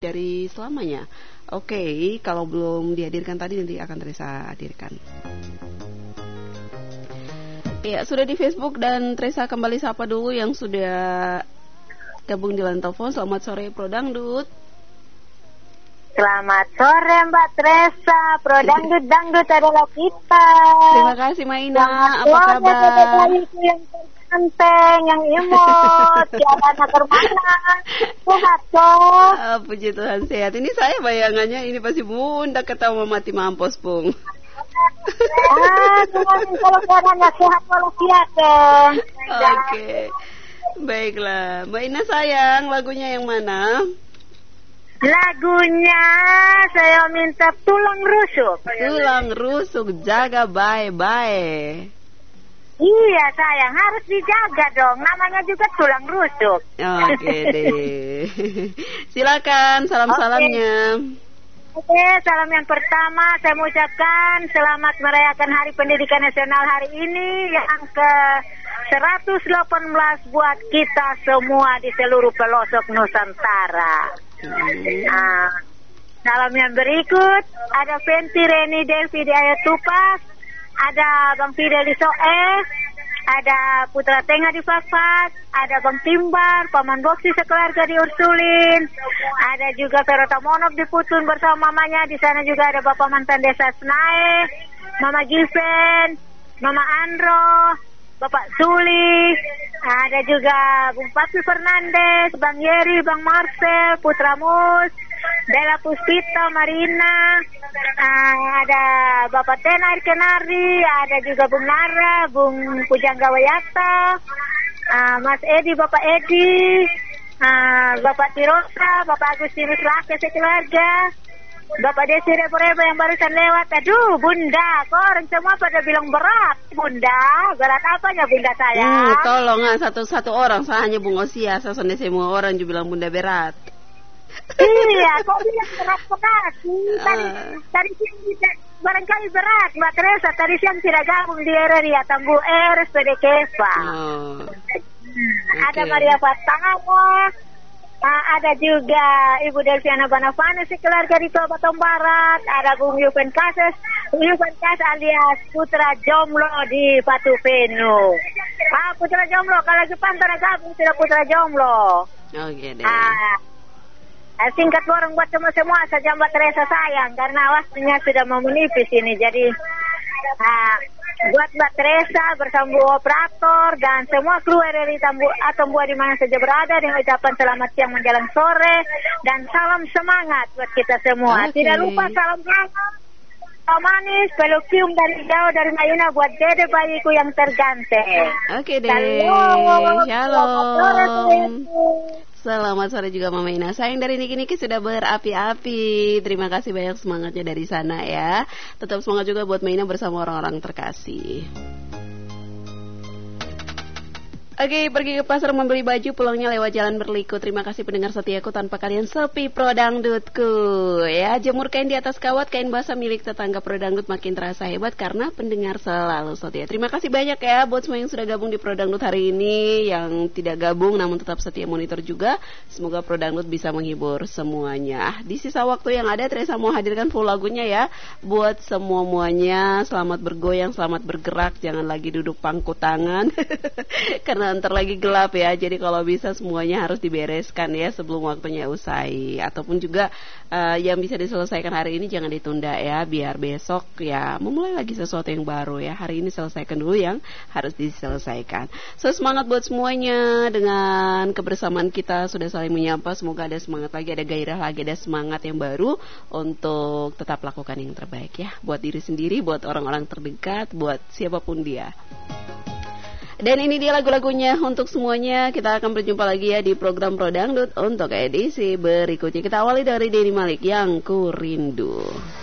dari selamanya. Oke, kalau belum dihadirkan tadi nanti akan Teresa hadirkan. Ya, sudah di Facebook dan Teresa kembali sapa dulu yang sudah gabung di line telepon. Selamat sore Pro Dangdut. Selamat sore Mbak Teresa. Pro Dangdut adalah kita. Terima kasih Maina. Apa kabar? Yang terganteng, yang imut, jalan kemana? Sehat kok. Puji Tuhan sehat. Ini saya bayangannya ini pasti Bunda ketawa mati mampus Bung. Kalau keadaannya sehat walafiat deh. Oke. Baiklah, Mbak Ina sayang, lagunya yang mana? Lagunya saya minta Tulang Rusuk. Tulang Rusuk, jaga bye-bye. Iya sayang, harus dijaga dong. Namanya juga tulang rusuk. Oke deh. Silakan salam-salamnya. Oke, salam yang pertama saya mau ucapkan selamat merayakan Hari Pendidikan Nasional hari ini yang ke-118 buat kita semua di seluruh pelosok Nusantara. Salam yang berikut ada Fenty Reni Devi di Ayatupas, ada Bang Fidel di Soes, ada Putra Tengah di Fakfak, ada Bang Timbar, Paman Boksi sekeluarga di Ursulin, ada juga Verota Monok di Putun bersama mamanya. Di sana juga ada Bapak Mantan Desa Senae, Mama Given, Mama Andro, Bapak Suli, ada juga Bung Papi Fernandes, Bang Yeri, Bang Marcel, Putra Mus, Bella Puspita, Marina, ada Bapak Tenar Kenari, ada juga Bung Nara, Bung Pujangga Wayata, Mas Edi, Bapak Edi, Bapak Tirosa, Bapak Agustinus Lake sekeluarga, Bapak Desi Rebo-Rebo yang barusan lewat. Aduh Bunda, kok orang semua pada bilang berat. Bunda, berat apanya Bunda saya? Tolong satu-satu orang, saya hanya Bung Osia, saya semua orang juga bilang Bunda berat. Iya, kok bilang berat-berat. Tadi siang barangkali berat, Mbak Teresa. Tadi siang tidak gabung di RRI Tambu SPD Kepa. Ada Maria Fatama, ada juga Ibu Delviana Banavana sekeluarga di Toba Batam Barat, ada Bung Yuven Kases alias Putra Jomlo di Batu Penu. Putra Jomlo, kalau Jepang tidak gabung tidak Putra Jomlo. Oke deh. Singkat borong buat semua saja Mbak Teresa sayang, karena waktunya sudah mau menipis ini. Jadi buat Mbak Teresa bersama operator dan semua kru RRI Tambua di mana saja berada, dengan ucapan selamat siang menjelang sore dan salam semangat buat kita semua. Tidak lupa salam manis, peluk cium dari jauh dari Mayuna buat dede bayiku yang terganteng. Oke deh. Shalom. Selamat sore juga Mama Ina. Sayang dari Niki sudah berapi-api. Terima kasih banyak semangatnya dari sana ya. Tetap semangat juga buat Maina bersama orang-orang terkasih. Oke, pergi ke pasar membeli baju, pulangnya lewat jalan berliku. Terima kasih pendengar setiaku, tanpa kalian sepi Pro Dangdutku. Ya, jemur kain di atas kawat, kain basah milik tetangga Pro Dangdut makin terasa hebat karena pendengar selalu setia. Terima kasih banyak ya buat semua yang sudah gabung di Pro Dangdut hari ini, yang tidak gabung namun tetap setia monitor juga. Semoga Pro Dangdut bisa menghibur semuanya. Di sisa waktu yang ada, Teresa mau hadirkan full lagunya ya. Buat semuanya, selamat bergoyang, selamat bergerak, jangan lagi duduk pangku tangan. Karena ntar lagi gelap ya, jadi kalau bisa semuanya harus dibereskan ya sebelum waktunya usai, ataupun juga yang bisa diselesaikan hari ini jangan ditunda ya, biar besok ya memulai lagi sesuatu yang baru ya. Hari ini selesaikan dulu yang harus diselesaikan. Semangat buat semuanya, dengan kebersamaan kita sudah saling menyapa, semoga ada semangat lagi, ada gairah lagi, ada semangat yang baru untuk tetap lakukan yang terbaik ya, buat diri sendiri, buat orang-orang terdekat, buat siapapun dia. Dan ini dia lagu-lagunya untuk semuanya. Kita akan berjumpa lagi ya di program Pro Dangdut untuk edisi berikutnya. Kita awali dari Denny Malik, Yang Ku Rindu.